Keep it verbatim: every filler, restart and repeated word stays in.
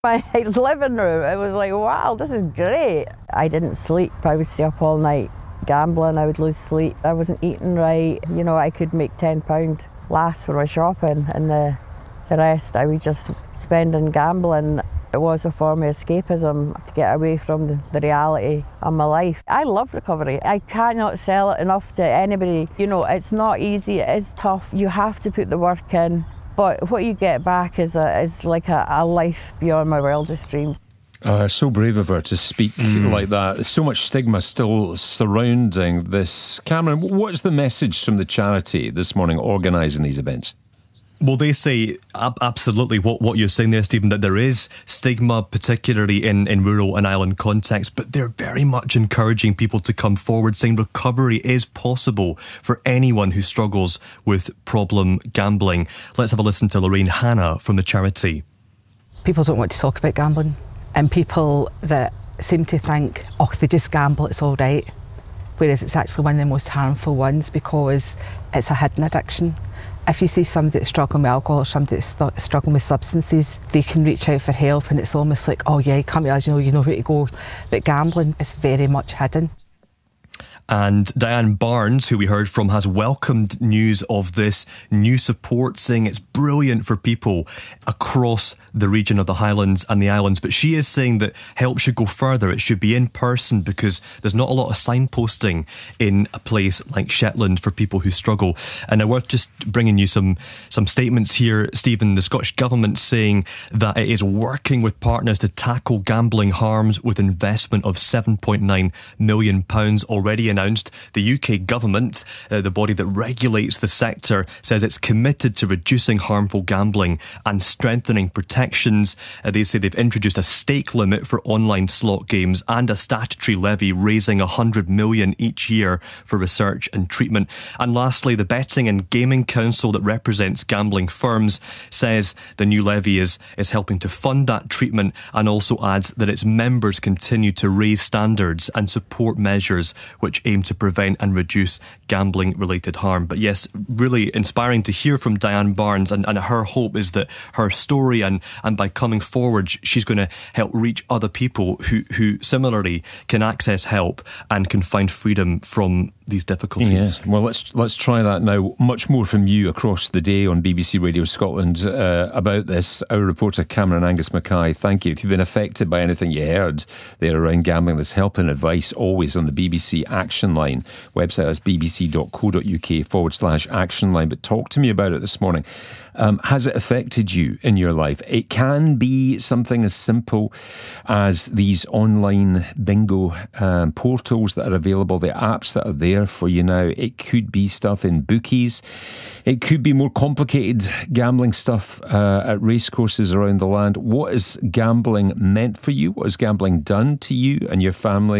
My living room, it was like, wow, this is great. I didn't sleep. I would stay up all night gambling. I would lose sleep. I wasn't eating right. You know, I could make ten pounds last for my shopping, and the, the rest I would just spend on gambling. It was a form of escapism to get away from the, the reality of my life. I love recovery. I cannot sell it enough to anybody. You know, it's not easy, it is tough. You have to put the work in. But what you get back is a, is like a, a life beyond my wildest dreams. Uh, so brave of her to speak mm. like that. There's so much stigma still surrounding this. Cameron, what's the message from the charity this morning organising these events? Well, they say ab- absolutely what, what you're saying there, Stephen, that there is stigma, particularly in, in rural and island contexts, but they're very much encouraging people to come forward, saying recovery is possible for anyone who struggles with problem gambling. Let's have a listen to Lorraine Hanna from the charity. People don't want to talk about gambling, and people that seem to think, oh, they just gamble, it's all right, whereas it's actually one of the most harmful ones because it's a hidden addiction. If you see somebody that's struggling with alcohol or somebody that's st- struggling with substances, they can reach out for help, and it's almost like, oh yeah, come to us, you know, you know where to go. But gambling is very much hidden. And Diane Barnes, who we heard from, has welcomed news of this new support, saying it's brilliant for people across the region of the Highlands and the Islands. But she is saying that help should go further. It should be in person because there's not a lot of signposting in a place like Shetland for people who struggle. And now worth just bringing you some, some statements here, Stephen. The Scottish Government saying that it is working with partners to tackle gambling harms with investment of seven point nine million pounds already announced. The U K government, uh, the body that regulates the sector, says it's committed to reducing harmful gambling and strengthening protections. Uh, they say they've introduced a stake limit for online slot games and a statutory levy raising one hundred million each year for research and treatment. And lastly, the Betting and Gaming Council that represents gambling firms says the new levy is, is helping to fund that treatment, and also adds that its members continue to raise standards and support measures which aim to prevent and reduce gambling-related harm. But yes, really inspiring to hear from Diane Barnes, and, and her hope is that her story and, and by coming forward, she's going to help reach other people who, who similarly can access help and can find freedom from these difficulties. Yeah. Well, let's let's try that now. Much more from you across the day on B B C Radio Scotland uh, about this. Our reporter Cameron Angus Mackay, thank you. If you've been affected by anything you heard there around gambling, there's help and advice always on the B B C Action Line website. That's bbc.co.uk forward slash action line. But talk to me about it this morning. Um, has it affected you in your life? It can be something as simple as these online bingo um, portals that are available, the apps that are there for you now. It could be stuff in bookies. It could be more complicated gambling stuff uh, at racecourses around the land. What has gambling meant for you? What has gambling done to you and your family?